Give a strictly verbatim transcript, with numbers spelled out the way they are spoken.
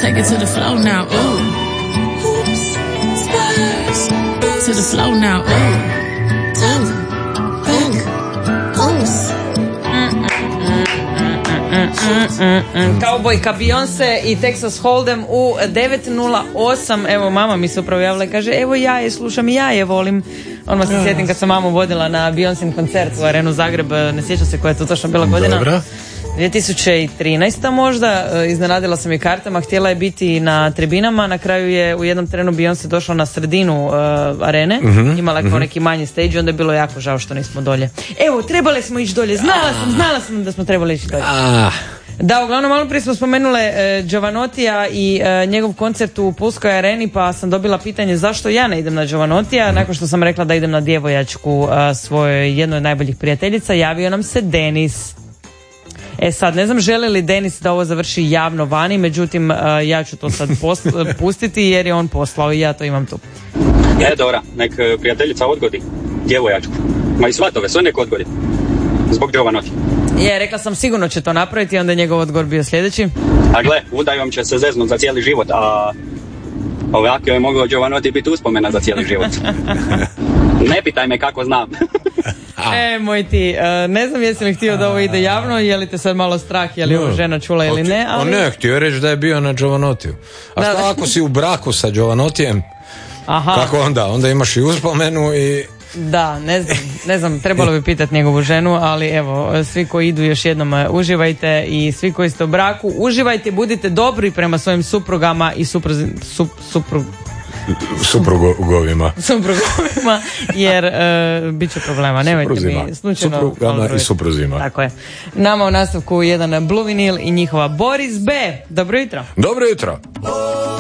Take it to the floor now, ooh. Hoops, Spurs, to the floor now, ooh. Tap, hook, hoops. Kaubojka Beyoncé i Texas Hold'em u devet nula osam. Evo, mama mi se upravo javila i kaže, evo ja je slušam i ja je volim. Odmah se sjetim kad sam mamu vodila na Beyoncé koncert u Arenu Zagreb, ne sjećam se koja je to točno bila godina. Dobro. dvije tisuće trinaesta možda, iznenadila sam je kartama, htjela je biti na tribinama, na kraju je u jednom trenu Beyoncé došla na sredinu uh, arene, mm-hmm, imala je kao mm-hmm. neki manji stage, onda je bilo jako žao što nismo dolje. Evo, trebali smo ići dolje, znala sam, znala sam da smo trebali ići dolje. Ah. Da, uglavnom malo prije smo spomenule e, Giovanottija i e, njegov koncert u Pulskoj areni, pa sam dobila pitanje zašto ja ne idem na Giovanottija, nakon što sam rekla da idem na djevojačku e, svojoj jednoj od najboljih prijateljica, javio nam se Denis. E sad, ne znam želi li Denis da ovo završi javno vani, međutim uh, ja ću to sad post- pustiti jer je on poslao i ja to imam tu. E, dobra, nek prijateljica odgodi djevojačku. Ma i svatove, sve nek odgodi. Zbog Giovanotti. Je, rekla sam sigurno će to napraviti, onda je njegov odgovor bio sljedeći. A gle, udajom će se zeznut za cijeli život, a ovako je mogao Giovanotti biti uspomena za cijeli život. Ne pitaj me kako znam. E, moj ti, uh, ne znam jesi li htio da ovo ide javno, je li te sad malo strah, je li ovo žena čula ili ne, ali... On ne, htio je reći da je bio na Giovanottiju. A šta da, ako si u braku sa Giovanottijem? Aha. Kako onda? Onda imaš i uspomenu i... Da, ne znam, ne znam, trebalo bi pitati njegovu ženu, ali evo, svi koji idu još jednom uživajte i svi koji ste u braku, uživajte, budite dobri prema svojim suprugama i supruzi, sup, suprug... suprugovima suprugovima jer uh, bit će problema, nemojte mi slučajno suprugama i supruzima. Tako je. Nama u nastavku jedan Blue Vinyl i njihova Boris B. Dobro jutro. Dobro jutro.